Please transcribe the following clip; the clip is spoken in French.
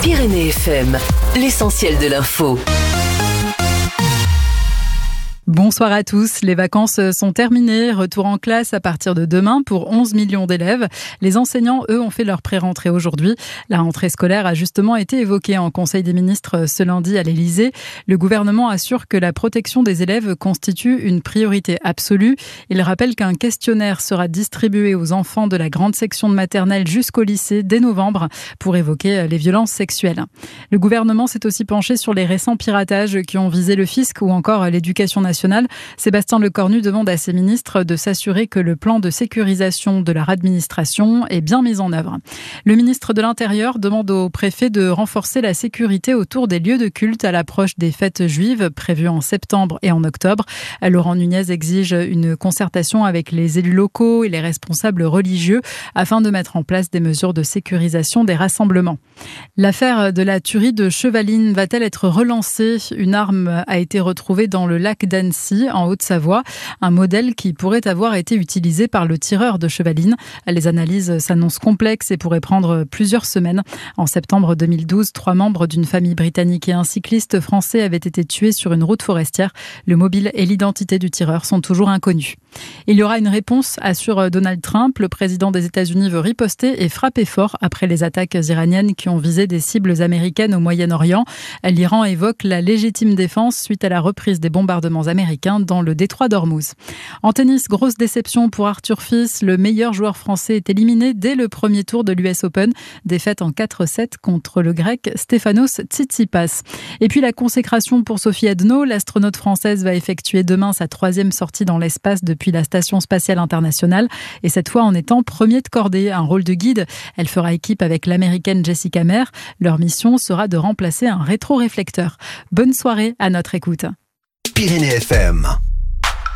Pyrénées FM, l'essentiel de l'info. Bonsoir à tous. Les vacances sont terminées. Retour en classe à partir de demain pour 11 millions d'élèves. Les enseignants, eux, ont fait leur pré-rentrée aujourd'hui. La rentrée scolaire a justement été évoquée en Conseil des ministres ce lundi à l'Élysée. Le gouvernement assure que la protection des élèves constitue une priorité absolue. Il rappelle qu'un questionnaire sera distribué aux enfants de la grande section de maternelle jusqu'au lycée dès novembre pour évoquer les violences sexuelles. Le gouvernement s'est aussi penché sur les récents piratages qui ont visé le fisc ou encore l'éducation nationale. Sébastien Lecornu demande à ses ministres de s'assurer que le plan de sécurisation de leur administration est bien mis en œuvre. Le ministre de l'Intérieur demande au préfet de renforcer la sécurité autour des lieux de culte à l'approche des fêtes juives prévues en septembre et en octobre. Laurent Nunez exige une concertation avec les élus locaux et les responsables religieux afin de mettre en place des mesures de sécurisation des rassemblements. L'affaire de la tuerie de Chevaline va-t-elle être relancée ? Une arme a été retrouvée dans le lac d'Annecy, en Haute-Savoie, un modèle qui pourrait avoir été utilisé par le tireur de Chevaline. Les analyses s'annoncent complexes et pourraient prendre plusieurs semaines. En septembre 2012, 3 membres d'une famille britannique et un cycliste français avaient été tués sur une route forestière. Le mobile et l'identité du tireur sont toujours inconnus. Il y aura une réponse, assure Donald Trump. Le président des États-Unis veut riposter et frapper fort après les attaques iraniennes qui ont visé des cibles américaines au Moyen-Orient. L'Iran évoque la légitime défense suite à la reprise des bombardements américains dans le détroit d'Ormuz. En tennis, grosse déception pour Arthur Fils. Le meilleur joueur français est éliminé dès le premier tour de l'US Open. Défaite en 4-7 contre le grec Stefanos Tsitsipas. Et puis la consécration pour Sophie Adno. L'astronaute française va effectuer demain sa 3e sortie dans l'espace depuis la Station spatiale internationale. Et cette fois en étant premier de cordée, un rôle de guide. Elle fera équipe avec l'américaine Jessica Meir. Leur mission sera de remplacer un rétroréflecteur. Bonne soirée à notre écoute. Pyrénées FM.